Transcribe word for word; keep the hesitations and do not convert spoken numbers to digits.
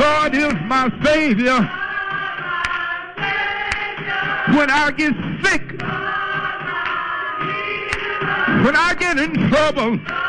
Lord is my Savior. When I get sick, when I get in trouble,